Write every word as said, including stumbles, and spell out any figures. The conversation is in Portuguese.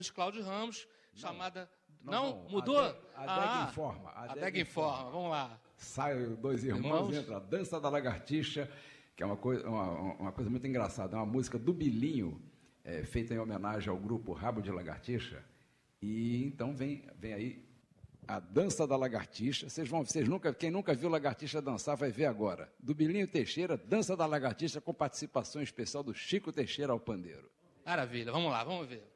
de Cláudio Ramos, não, chamada... Não, não, não mudou? A Deg, a Deg ah, informa. A, a Deg informa, vamos lá. Sai dois irmãos, irmãos, entra a Dança da Lagartixa, que é uma coisa, uma, uma coisa muito engraçada, é uma música do Bilinho, é, feita em homenagem ao grupo Rabo de Lagartixa, e então vem, vem aí a Dança da Lagartixa. Vocês vão, vocês nunca, quem nunca viu Lagartixa dançar vai ver agora. Do Bilinho Teixeira, Dança da Lagartixa, com participação especial do Chico Teixeira ao pandeiro. Maravilha, vamos lá, vamos ver.